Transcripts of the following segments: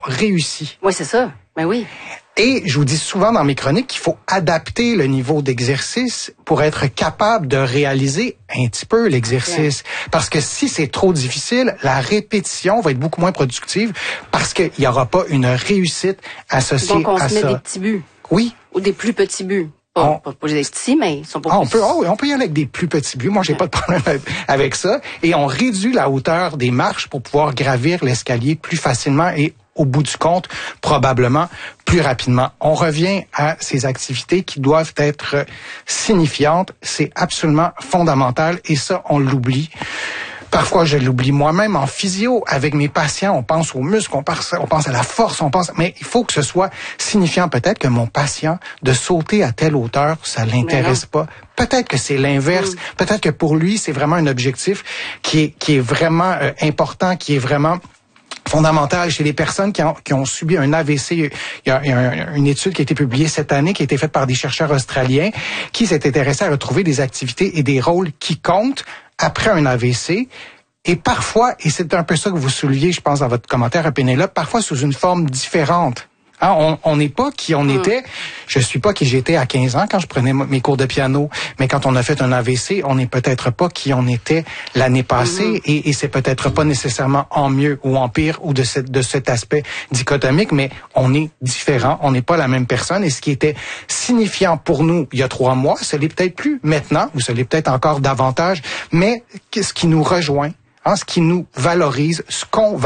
réussi. Oui, c'est ça. Ben oui. Et je vous dis souvent dans mes chroniques qu'il faut adapter le niveau d'exercice pour être capable de réaliser un petit peu l'exercice. Parce que si c'est trop difficile, la répétition va être beaucoup moins productive parce qu'il n'y aura pas une réussite associée Donc, on à se met ça. des petits buts. Oui. Ou des plus petits buts. Pas des petits, mais ils sont pas on peut y aller avec des plus petits buts. Moi, j'ai pas de problème avec ça. Et on réduit la hauteur des marches pour pouvoir gravir l'escalier plus facilement et au bout du compte, probablement plus rapidement. On revient à ces activités qui doivent être signifiantes. C'est absolument fondamental et ça, on l'oublie. Parfois, je l'oublie moi-même en physio. Avec mes patients, on pense aux muscles, on pense à la force, mais il faut que ce soit signifiant. Peut-être que mon patient, de sauter à telle hauteur, ça l'intéresse pas. Peut-être que c'est l'inverse. Peut-être que pour lui, c'est vraiment un objectif qui est vraiment important, qui est vraiment fondamental chez les personnes qui ont subi un AVC. Il y a une étude qui a été publiée cette année, qui a été faite par des chercheurs australiens, qui s'est intéressé à retrouver des activités et des rôles qui comptent après un AVC. Et parfois, et c'est un peu ça que vous souleviez, je pense, dans votre commentaire à Pénélope, parfois sous une forme différente. Hein, on n'est pas qui on était. Je suis pas qui j'étais à 15 ans quand je prenais mes cours de piano. Mais quand on a fait un AVC, on n'est peut-être pas qui on était l'année passée. Et c'est peut-être pas nécessairement en mieux ou en pire ou de cet aspect dichotomique, mais on est différent. On n'est pas la même personne. Et ce qui était signifiant pour nous il y a 3 mois, ce l'est peut-être plus maintenant, ou ce l'est peut-être encore davantage, mais ce qui nous rejoint, ce qui nous valorise, ce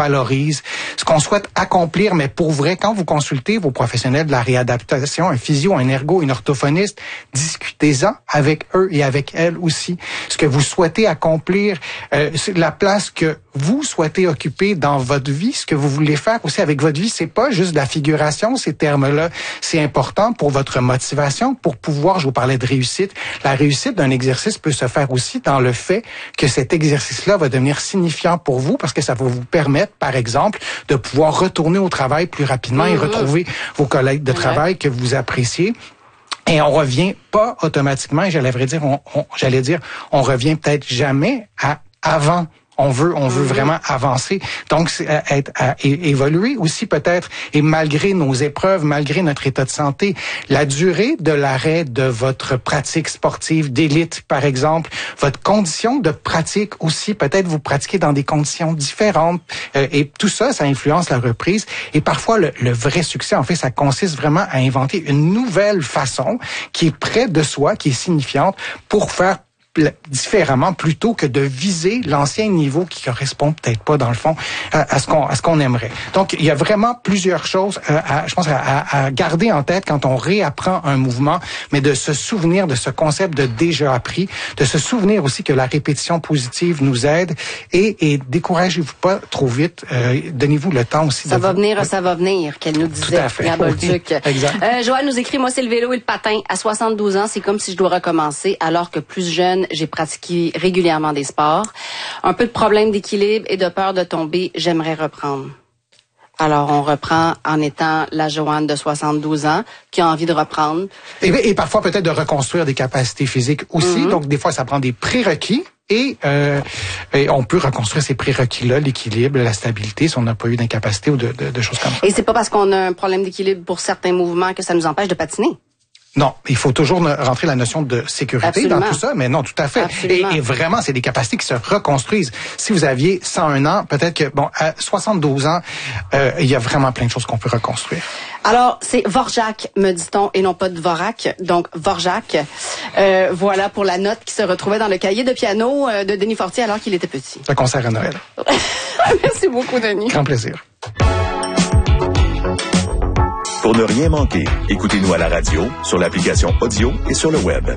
qu'on souhaite accomplir, mais pour vrai, quand vous consultez vos professionnels de la réadaptation, un physio, un ergo, une orthophoniste, discutez-en avec eux et avec elles aussi. Ce que vous souhaitez accomplir, la place que vous souhaitez occuper dans votre vie, ce que vous voulez faire aussi avec votre vie, c'est pas juste de la figuration, ces termes-là. C'est important pour votre motivation, pour pouvoir, je vous parlais de réussite. La réussite d'un exercice peut se faire aussi dans le fait que cet exercice-là va devenir signifiant pour vous parce que ça va vous permettre, par exemple, de pouvoir retourner au travail plus rapidement et retrouver vos collègues de travail que vous appréciez. Et on revient pas automatiquement, et j'allais dire, on revient peut-être jamais à avant. On veut vraiment avancer. Donc, évoluer aussi peut-être. Et malgré nos épreuves, malgré notre état de santé, la durée de l'arrêt de votre pratique sportive d'élite, par exemple, votre condition de pratique aussi, peut-être vous pratiquez dans des conditions différentes. Et tout ça, ça influence la reprise. Et parfois, le vrai succès, en fait, ça consiste vraiment à inventer une nouvelle façon qui est près de soi, qui est signifiante pour faire différemment plutôt que de viser l'ancien niveau qui correspond peut-être pas dans le fond à ce qu'on aimerait. Donc il y a vraiment plusieurs choses à garder en tête quand on réapprend un mouvement, mais de se souvenir de ce concept de déjà appris, de se souvenir aussi que la répétition positive nous aide et découragez-vous pas trop vite, donnez-vous le temps aussi. Ça va venir, qu'elle nous disait. Tout à fait. Exact. Joël nous écrit, moi c'est le vélo et le patin. À 72 ans, c'est comme si je dois recommencer, alors que plus jeune, j'ai pratiqué régulièrement des sports. Un peu de problème d'équilibre et de peur de tomber, j'aimerais reprendre. Alors, on reprend en étant la Joanne de 72 ans qui a envie de reprendre. Et parfois, peut-être de reconstruire des capacités physiques aussi. Donc, des fois, ça prend des prérequis. Et on peut reconstruire ces prérequis-là, l'équilibre, la stabilité, si on n'a pas eu d'incapacité ou de choses comme ça. Et c'est pas parce qu'on a un problème d'équilibre pour certains mouvements que ça nous empêche de patiner. Non, il faut toujours rentrer la notion de sécurité dans tout ça, mais non, tout à fait. Et vraiment, c'est des capacités qui se reconstruisent. Si vous aviez 101 ans, peut-être que, à 72 ans, il y a vraiment plein de choses qu'on peut reconstruire. Alors, c'est Vorjak, me dit-on, et non pas Dvorak. Donc, Vorjak, voilà pour la note qui se retrouvait dans le cahier de piano de Denis Fortier alors qu'il était petit. Le concert à Noël. Merci beaucoup, Denis. Grand plaisir. Pour ne rien manquer, écoutez-nous à la radio, sur l'application audio et sur le web.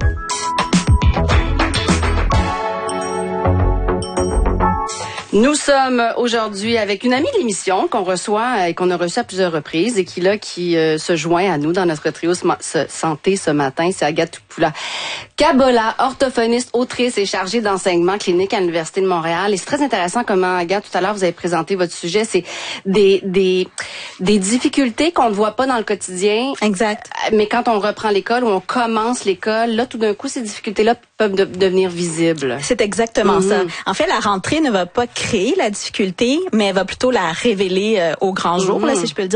Nous sommes aujourd'hui avec une amie de l'émission qu'on reçoit et qu'on a reçue à plusieurs reprises et qui se joint à nous dans notre trio santé ce matin. C'est Agathe Poula-Cabola, orthophoniste, autrice et chargée d'enseignement clinique à l'Université de Montréal. Et c'est très intéressant comment, Agathe, tout à l'heure, vous avez présenté votre sujet. C'est des difficultés qu'on ne voit pas dans le quotidien. Exact. Mais quand on reprend l'école ou on commence l'école, là, tout d'un coup, ces difficultés-là peuvent devenir visibles. C'est exactement ça. En fait, la rentrée ne va pas créer la difficulté, mais elle va plutôt la révéler au grand jour, là, si je peux le dire.